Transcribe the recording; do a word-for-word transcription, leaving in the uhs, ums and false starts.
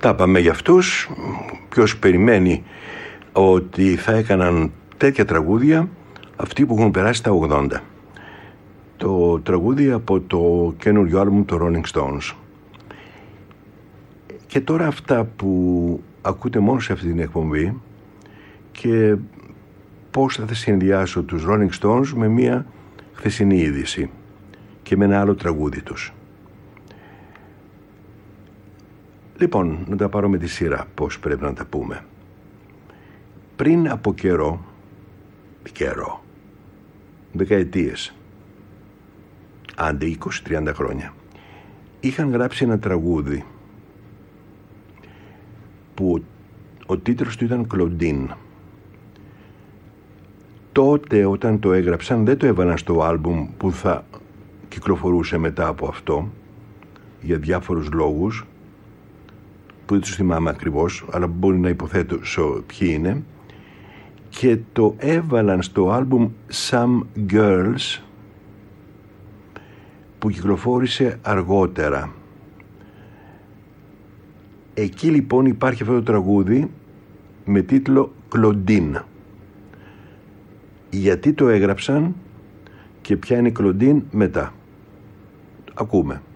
Τα είπαμε για αυτούς. Ποιος περιμένει ότι θα έκαναν τέτοια τραγούδια αυτοί που έχουν περάσει τα ογδόντα. Το τραγούδι από το καινούριο άλμπουμ των Rolling Stones. Και τώρα αυτά που ακούτε μόνο σε αυτή την εκπομπή και πώς θα συνδυάσω τους Rolling Stones με μια χθεσινή είδηση και με ένα άλλο τραγούδι τους. Λοιπόν, να τα πάρω με τη σειρά πώς πρέπει να τα πούμε. Πριν από καιρό, καιρό, δεκαετίες, άντε είκοσι με τριάντα χρόνια, είχαν γράψει ένα τραγούδι που ο τίτλος του ήταν Κλοντίν. Τότε όταν το έγραψαν δεν το έβαλαν στο άλμπουμ που θα κυκλοφορούσε μετά από αυτό, για διάφορους λόγους που δεν τους θυμάμαι ακριβώς, αλλά μπορεί να υποθέτω ποιοι είναι, και το έβαλαν στο άλμπουμ Some Girls που κυκλοφόρησε αργότερα. Εκεί λοιπόν υπάρχει αυτό το τραγούδι με τίτλο Κλοντίν. Γιατί το έγραψαν και ποια είναι η Κλοντίν μετά. Ακούμε.